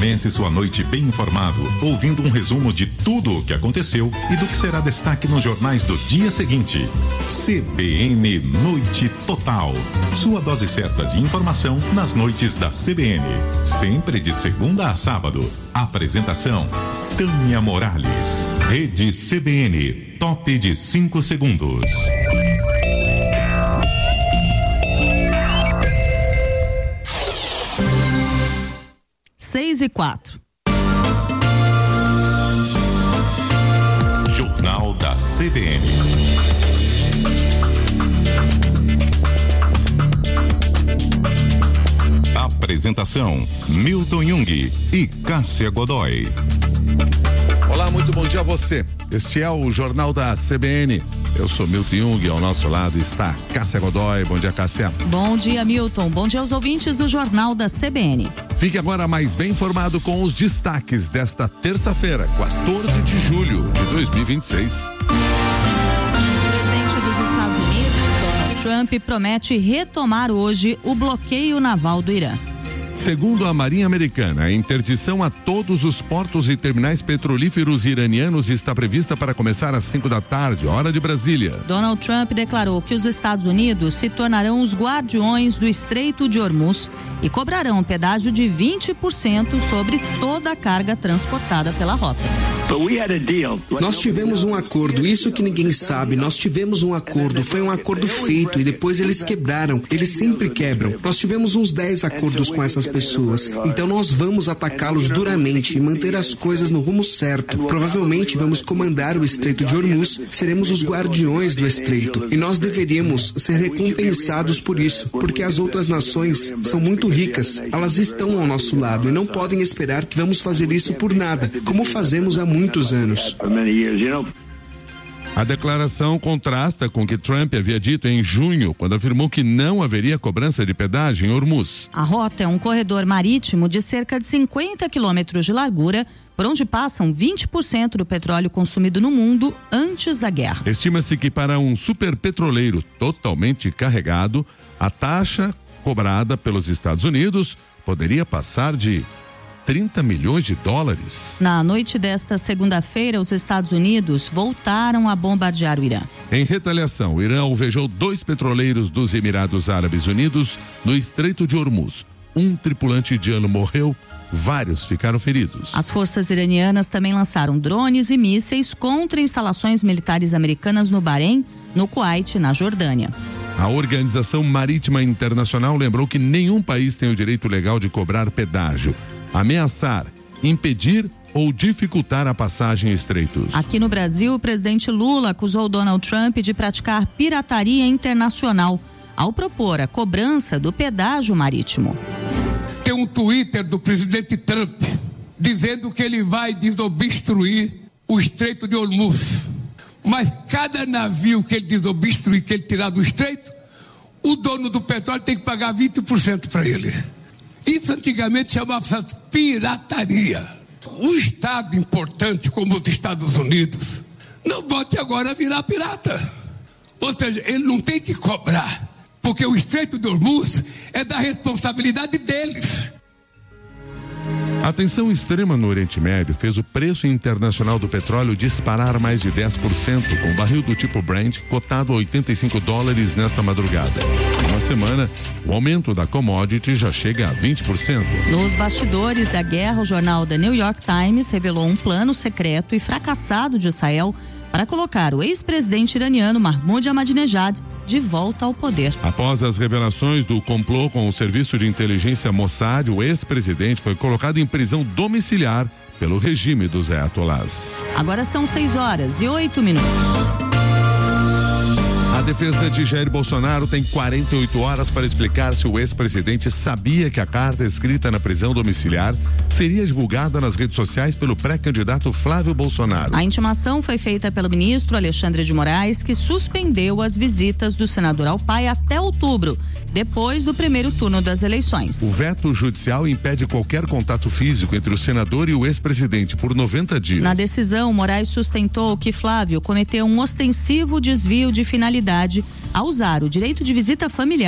Comece sua noite bem informado, ouvindo um resumo de tudo o que aconteceu e do que será destaque nos jornais do dia seguinte. CBN Noite Total. Sua dose certa de informação nas noites da CBN. Sempre de segunda a sábado. Apresentação: Tânia Morales. Rede CBN. Top de 5 segundos. 6:04. Jornal da CBN. Apresentação: Milton Jung e Cássia Godoy. Olá, muito bom dia a você. Este é o Jornal da CBN. Eu sou Milton Jung, ao nosso lado está Cássia Godoy. Bom dia, Cássia. Bom dia, Milton. Bom dia aos ouvintes do Jornal da CBN. Fique agora mais bem informado com os destaques desta terça-feira, 14 de julho de 2026. O presidente dos Estados Unidos, Donald Trump, promete retomar hoje o bloqueio naval do Irã. Segundo a Marinha Americana, a interdição a todos os portos e terminais petrolíferos iranianos está prevista para começar às 5 da tarde, hora de Brasília. Donald Trump declarou que os Estados Unidos se tornarão os guardiões do Estreito de Hormuz e cobrarão um pedágio de 20% sobre toda a carga transportada pela rota. Nós tivemos um acordo, isso que ninguém sabe, nós tivemos um acordo, foi um acordo feito e depois eles quebraram, eles sempre quebram. Nós tivemos uns 10 acordos com essas pessoas, então nós vamos atacá-los duramente e manter as coisas no rumo certo. Provavelmente vamos comandar o Estreito de Hormuz, seremos os guardiões do Estreito e nós deveríamos ser recompensados por isso, porque as outras nações são muito ricas, elas estão ao nosso lado e não podem esperar que vamos fazer isso por nada, como fazemos há muitos anos. A declaração contrasta com o que Trump havia dito em junho, quando afirmou que não haveria cobrança de pedágio em Hormuz. A rota é um corredor marítimo de cerca de 50 quilômetros de largura, por onde passam 20% do petróleo consumido no mundo antes da guerra. Estima-se que para um superpetroleiro totalmente carregado, a taxa cobrada pelos Estados Unidos poderia passar de 30 milhões de dólares. Na noite desta segunda-feira, os Estados Unidos voltaram a bombardear o Irã. Em retaliação, o Irã alvejou 2 petroleiros dos Emirados Árabes Unidos no Estreito de Hormuz. Um tripulante indiano morreu, vários ficaram feridos. As forças iranianas também lançaram drones e mísseis contra instalações militares americanas no Bahrein, no Kuwait e na Jordânia. A Organização Marítima Internacional lembrou que nenhum país tem o direito legal de cobrar pedágio, ameaçar, impedir ou dificultar a passagem em estreitos. Aqui no Brasil, o presidente Lula acusou Donald Trump de praticar pirataria internacional ao propor a cobrança do pedágio marítimo. Tem um Twitter do presidente Trump dizendo que ele vai desobstruir o Estreito de Hormuz. Mas cada navio que ele desobstruir, que ele tirar do estreito, o dono do petróleo tem que pagar 20% para ele. Isso antigamente chamava pirataria. Um Estado importante como os Estados Unidos não pode agora virar pirata. Ou seja, ele não tem que cobrar, porque o Estreito de Hormuz é da responsabilidade deles. A tensão extrema no Oriente Médio fez o preço internacional do petróleo disparar mais de 10%, com o barril do tipo Brent cotado a $85 nesta madrugada. Em uma semana, o aumento da commodity já chega a 20%. Nos bastidores da guerra, o jornal The New York Times revelou um plano secreto e fracassado de Israel para colocar o ex-presidente iraniano Mahmoud Ahmadinejad de volta ao poder. Após as revelações do complô com o serviço de inteligência Mossad, o ex-presidente foi colocado em prisão domiciliar pelo regime dos ayatollahs. Agora são 6:08. A defesa de Jair Bolsonaro tem 48 horas para explicar se o ex-presidente sabia que a carta escrita na prisão domiciliar seria divulgada nas redes sociais pelo pré-candidato Flávio Bolsonaro. A intimação foi feita pelo ministro Alexandre de Moraes, que suspendeu as visitas do senador ao pai até outubro, depois do primeiro turno das eleições. O veto judicial impede qualquer contato físico entre o senador e o ex-presidente por 90 dias. Na decisão, Moraes sustentou que Flávio cometeu um ostensivo desvio de finalidade ao usar o direito de visita familiar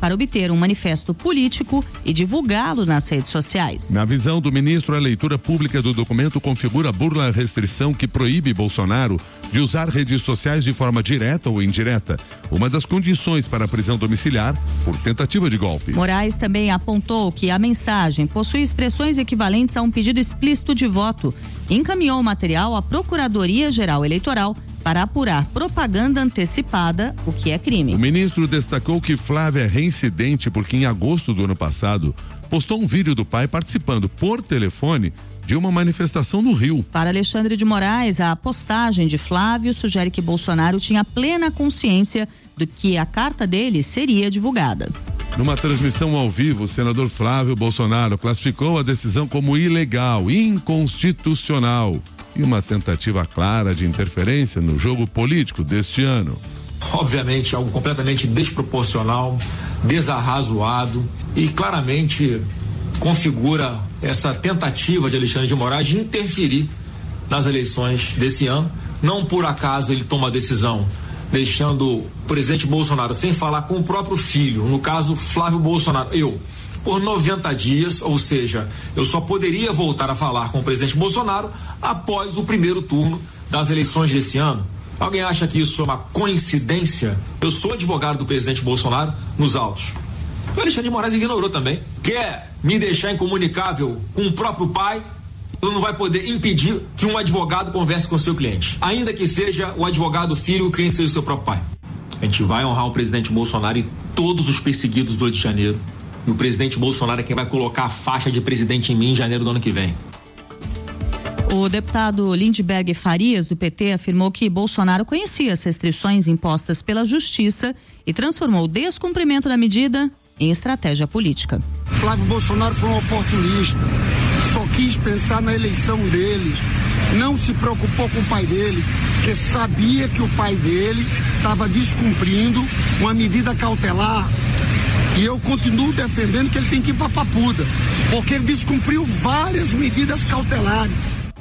para obter um manifesto político e divulgá-lo nas redes sociais. Na visão do ministro, a leitura pública do documento configura burla restrição que proíbe Bolsonaro de usar redes sociais de forma direta ou indireta, uma das condições para a prisão domiciliar por tentativa de golpe. Moraes também apontou que a mensagem possui expressões equivalentes a um pedido explícito de voto e encaminhou o material à Procuradoria-Geral Eleitoral para apurar propaganda antecipada, o que é crime. O ministro destacou que Flávia é reincidente porque em agosto do ano passado postou um vídeo do pai participando por telefone de uma manifestação no Rio. Para Alexandre de Moraes, a postagem de Flávio sugere que Bolsonaro tinha plena consciência de que a carta dele seria divulgada. Numa transmissão ao vivo, o senador Flávio Bolsonaro classificou a decisão como ilegal, inconstitucional e uma tentativa clara de interferência no jogo político deste ano. Obviamente, algo completamente desproporcional, desarrazoado e claramente configura essa tentativa de Alexandre de Moraes de interferir nas eleições desse ano. Não por acaso ele toma a decisão deixando o presidente Bolsonaro sem falar com o próprio filho, no caso Flávio Bolsonaro, por 90 dias, ou seja, eu só poderia voltar a falar com o presidente Bolsonaro após o primeiro turno das eleições desse ano. Alguém acha que isso é uma coincidência? Eu sou advogado do presidente Bolsonaro nos autos. O Alexandre de Moraes ignorou também. Quer me deixar incomunicável com o próprio pai? Não vai poder impedir que um advogado converse com seu cliente, ainda que seja o advogado filho quem seja o seu próprio pai. A gente vai honrar o presidente Bolsonaro e todos os perseguidos do 8 de janeiro. E o presidente Bolsonaro é quem vai colocar a faixa de presidente em mim em janeiro do ano que vem. O deputado Lindbergh Farias, do PT, afirmou que Bolsonaro conhecia as restrições impostas pela Justiça e transformou o descumprimento da medida em estratégia política. Flávio Bolsonaro foi um oportunista, só quis pensar na eleição dele, não se preocupou com o pai dele, porque sabia que o pai dele estava descumprindo uma medida cautelar. E eu continuo defendendo que ele tem que ir para Papuda, porque ele descumpriu várias medidas cautelares.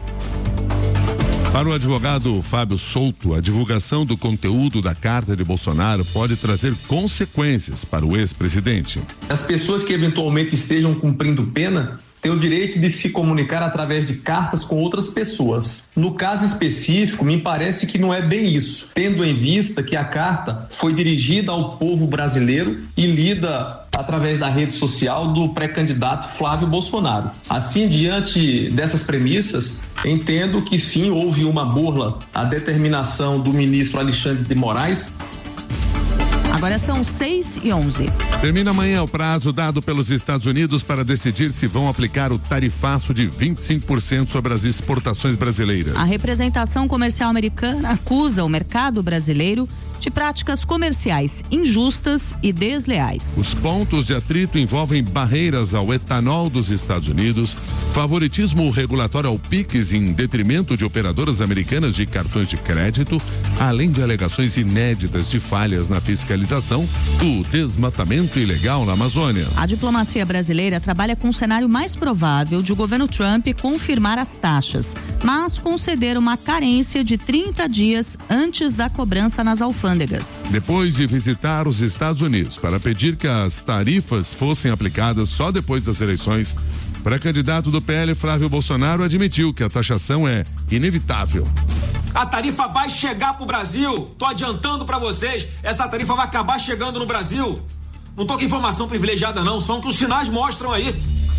Para o advogado Fábio Souto, a divulgação do conteúdo da carta de Bolsonaro pode trazer consequências para o ex-presidente. As pessoas que eventualmente estejam cumprindo pena têm o direito de se comunicar através de cartas com outras pessoas. No caso específico, me parece que não é bem isso, tendo em vista que a carta foi dirigida ao povo brasileiro e lida através da rede social do pré-candidato Flávio Bolsonaro. Assim, diante dessas premissas, entendo que sim, houve uma burla à determinação do ministro Alexandre de Moraes. Agora são 6h11. Termina amanhã o prazo dado pelos Estados Unidos para decidir se vão aplicar o tarifaço de 25% sobre as exportações brasileiras. A representação comercial americana acusa o mercado brasileiro de práticas comerciais injustas e desleais. Os pontos de atrito envolvem barreiras ao etanol dos Estados Unidos, favoritismo regulatório ao PIX em detrimento de operadoras americanas de cartões de crédito, além de alegações inéditas de falhas na fiscalização do desmatamento ilegal na Amazônia. A diplomacia brasileira trabalha com um cenário mais provável de o governo Trump confirmar as taxas, mas conceder uma carência de 30 dias antes da cobrança nas alfândegas. Depois de visitar os Estados Unidos para pedir que as tarifas fossem aplicadas só depois das eleições, o pré-candidato do PL, Flávio Bolsonaro, admitiu que a taxação é inevitável. A tarifa vai chegar pro Brasil, tô adiantando para vocês, essa tarifa vai acabar chegando no Brasil. Não tô com informação privilegiada não, são que os sinais mostram aí.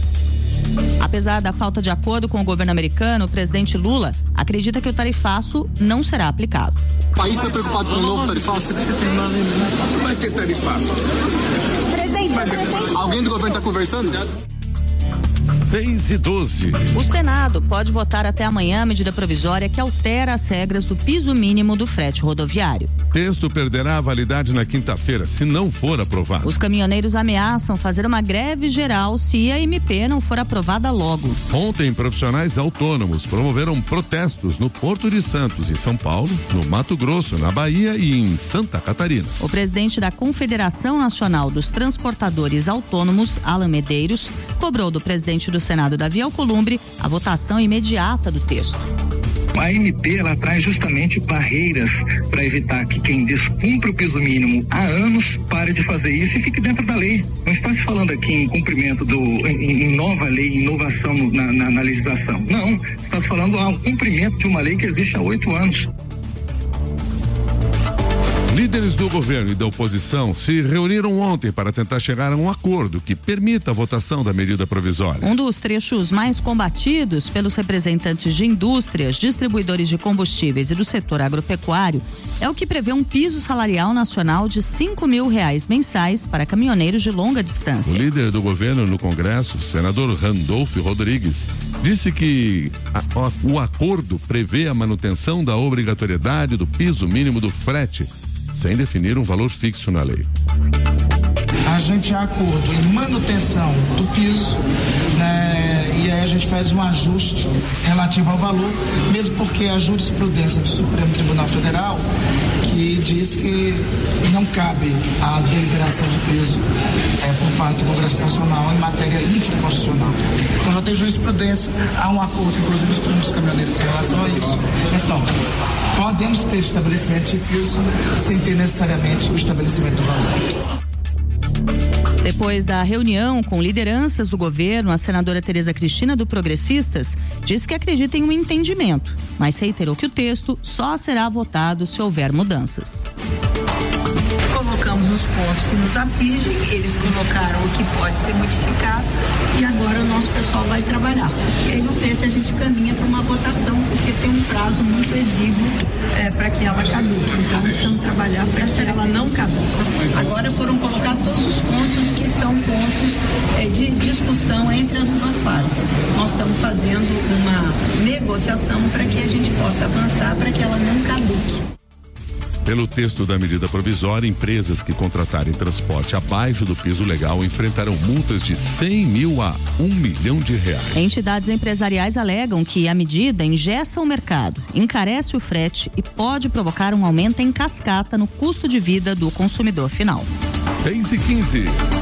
Apesar da falta de acordo com o governo americano, o presidente Lula acredita que o tarifaço não será aplicado. O país está preocupado com o novo tarifaço? Não vai ter tarifaço. Alguém do governo está conversando? 6h12. O Senado pode votar até amanhã a medida provisória que altera as regras do piso mínimo do frete rodoviário. Texto perderá a validade na quinta-feira, se não for aprovado. Os caminhoneiros ameaçam fazer uma greve geral se a MP não for aprovada logo. Ontem, profissionais autônomos promoveram protestos no Porto de Santos, em São Paulo, no Mato Grosso, na Bahia e em Santa Catarina. O presidente da Confederação Nacional dos Transportadores Autônomos, Alan Medeiros, cobrou do presidente do Senado, Davi Alcolumbre, a votação imediata do texto. A MP, ela traz justamente barreiras para evitar que quem descumpre o piso mínimo há anos pare de fazer isso e fique dentro da lei. Não está se falando aqui em cumprimento em nova lei, inovação na legislação. Não, está se falando ao cumprimento de uma lei que existe há 8 anos. Líderes do governo e da oposição se reuniram ontem para tentar chegar a um acordo que permita a votação da medida provisória. Um dos trechos mais combatidos pelos representantes de indústrias, distribuidores de combustíveis e do setor agropecuário é o que prevê um piso salarial nacional de R$5.000 mensais para caminhoneiros de longa distância. O líder do governo no Congresso, senador Randolfo Rodrigues, disse que o acordo prevê a manutenção da obrigatoriedade do piso mínimo do frete, sem definir um valor fixo na lei. A gente há acordo em manutenção do piso, né, e aí a gente faz um ajuste relativo ao valor, mesmo porque a jurisprudência do Supremo Tribunal Federal que diz que não cabe a deliberação de piso por parte do Congresso Nacional em matéria infraconstitucional. Então já tem jurisprudência, há um acordo, inclusive, dos caminhoneiros em relação a isso. Então, podemos ter estabelecimento de piso sem ter necessariamente o estabelecimento do valor. Depois da reunião com lideranças do governo, a senadora Tereza Cristina, do Progressistas, disse que acredita em um entendimento, mas reiterou que o texto só será votado se houver mudanças. Colocamos os pontos que nos afligem, eles colocaram o que pode ser modificado e agora o nosso pessoal vai trabalhar. E aí vamos ver se a gente caminha para uma votação, porque tem um prazo muito exíguo para que ela caduque. Então precisamos trabalhar para que ela não caduque. Agora foram colocados todos os pontos que são pontos de discussão entre as duas partes. Nós estamos fazendo uma negociação para que a gente possa avançar para que ela não caduque. Pelo texto da medida provisória, empresas que contratarem transporte abaixo do piso legal enfrentarão multas de 100 mil a R$1 milhão. Entidades empresariais alegam que a medida engessa o mercado, encarece o frete e pode provocar um aumento em cascata no custo de vida do consumidor final. 6h15.